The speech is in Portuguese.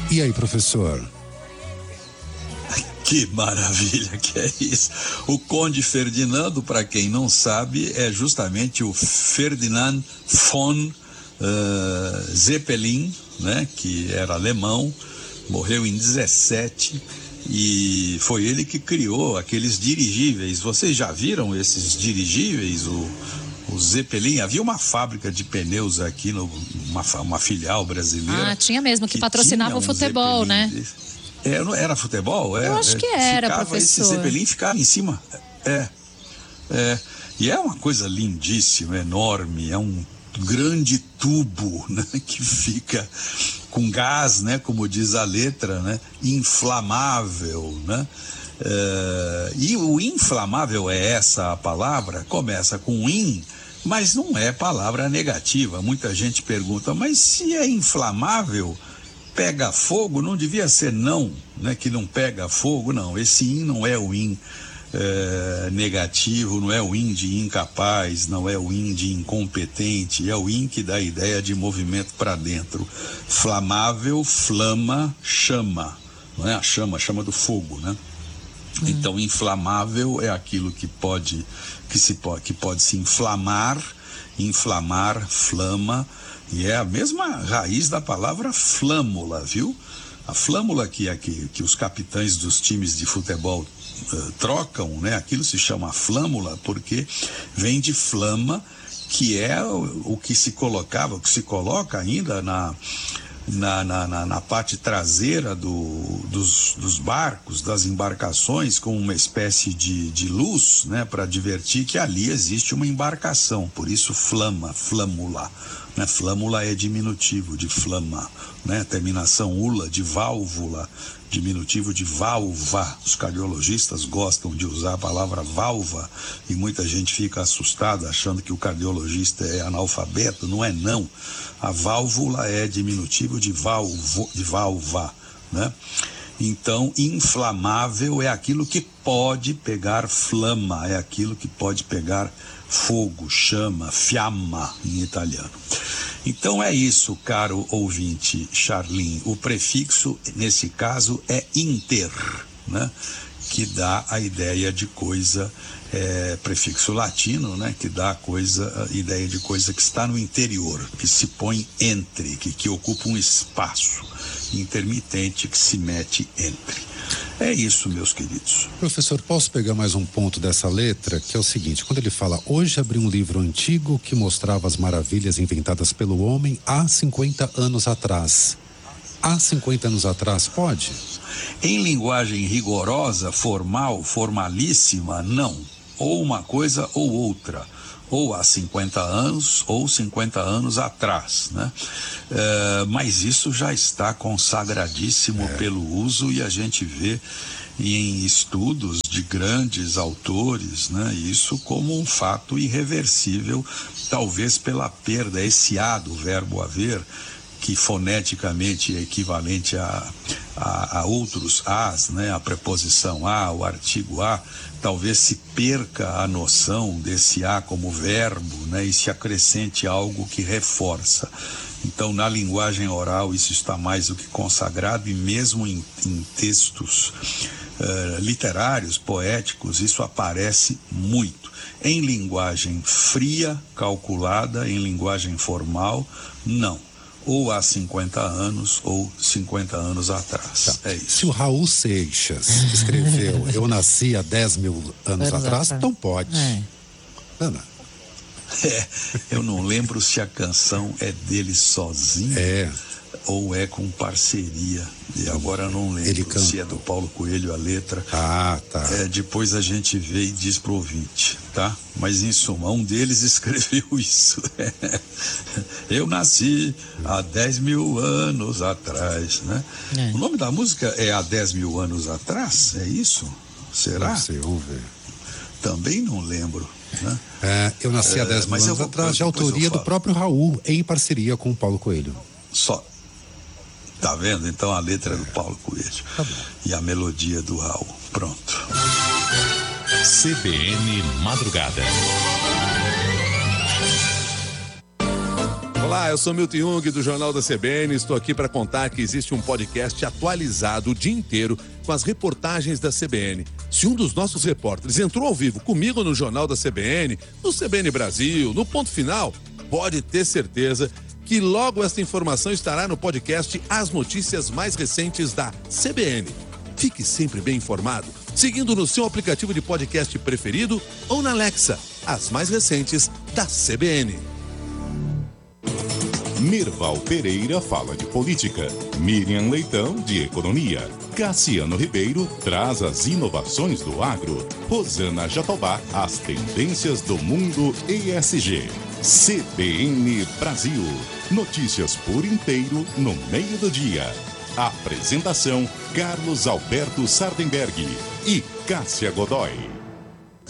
E aí, professor? Que maravilha que é isso. O Conde Ferdinando, para quem não sabe, é justamente o Ferdinand von Zeppelin, né, que era alemão, morreu em 17 e foi ele que criou aqueles dirigíveis. Vocês já viram esses dirigíveis? O Zeppelin, havia uma fábrica de pneus aqui, uma filial brasileira. Ah, tinha mesmo, que patrocinava o futebol, Zeppelin, né? Era futebol? Eu acho que era, professor. Esse Zeppelin ficava em cima. E é uma coisa lindíssima, enorme, é um grande tubo, né, que fica com gás, né, como diz a letra, né, inflamável, né? E o inflamável é essa a palavra, começa com in, mas não é palavra negativa. Muita gente pergunta, mas se é inflamável, pega fogo, não devia ser não, né, que não pega fogo, não. Esse in não é o in negativo, não é o in de incapaz, não é o in de incompetente, é o in que dá a ideia de movimento para dentro. Flamável, flama, chama, não é a chama do fogo, né? Então, inflamável é aquilo que pode se inflamar, flama, e é a mesma raiz da palavra flâmula, viu? A flâmula que os capitães dos times de futebol trocam, né? Aquilo se chama flâmula porque vem de flama, que é o que se colocava, o que se coloca ainda na parte traseira dos barcos, das embarcações, com uma espécie de luz, né, para divertir que ali existe uma embarcação. Por isso flâmula, né? Flâmula é diminutivo de flama, né? Terminação ula de válvula, diminutivo de válva. Os cardiologistas gostam de usar a palavra válva e muita gente fica assustada achando que o cardiologista é analfabeto. Não é, não. A válvula é diminutivo de válva, né? Então, inflamável é aquilo que pode pegar flama, é aquilo que pode pegar fogo, chama, fiamma em italiano. Então é isso, caro ouvinte Charlin. O prefixo, nesse caso, é inter, né? Que dá a ideia de coisa, prefixo latino, né? Que dá a ideia de coisa que está no interior, que se põe entre, que ocupa um espaço intermitente que se mete entre. É isso, meus queridos. Professor, posso pegar mais um ponto dessa letra, que é o seguinte: quando ele fala, hoje abri um livro antigo que mostrava as maravilhas inventadas pelo homem há 50 anos atrás. Há 50 anos atrás, pode? Em linguagem rigorosa, formal, formalíssima, não. Ou uma coisa ou outra. Ou há 50 anos ou 50 anos atrás, né? Mas isso já está consagradíssimo pelo uso, e a gente vê em estudos de grandes autores, né? Isso como um fato irreversível, talvez pela perda, esse A do verbo haver, que foneticamente é equivalente a outros As, né? A preposição a, o artigo a, talvez se perca a noção desse a como verbo, né? E se acrescente algo que reforça. Então, na linguagem oral, isso está mais do que consagrado, e mesmo em textos literários, poéticos, isso aparece muito. Em linguagem fria, calculada, em linguagem formal, não. Ou há 50 anos ou 50 anos atrás. Tá. É isso. Se o Raul Seixas escreveu Eu nasci há 10 mil anos atrás, então pode. Não. Eu não lembro se a canção é dele sozinho ou é com parceria. E agora eu não lembro se é do Paulo Coelho a letra. Ah, tá. Depois a gente vê e diz pro ouvinte, tá? Mas em suma, um deles escreveu isso. Eu nasci há 10 mil anos atrás, né? O nome da música é Há 10 mil anos atrás? É isso? Será? Não sei, vamos ver. Também não lembro, né? Eu nasci há 10 mil anos atrás, de autoria do próprio Raul, em parceria com o Paulo Coelho. Só. Tá vendo? Então a letra é do Paulo Coelho. Tá bom. E a melodia do Raul. Pronto. CBN Madrugada. Olá, eu sou Milton Jung do Jornal da CBN. Estou aqui para contar que existe um podcast atualizado o dia inteiro com as reportagens da CBN. Se um dos nossos repórteres entrou ao vivo comigo no Jornal da CBN, no CBN Brasil, no Ponto Final, pode ter certeza que logo esta informação estará no podcast As Notícias Mais Recentes da CBN. Fique sempre bem informado, seguindo no seu aplicativo de podcast preferido ou na Alexa, as mais recentes da CBN. Mirval Pereira fala de política, Miriam Leitão de economia, Cassiano Ribeiro traz as inovações do agro, Rosana Jatobá as tendências do mundo ESG. CBN Brasil, notícias por inteiro no meio do dia. Apresentação Carlos Alberto Sardenberg e Cássia Godoy.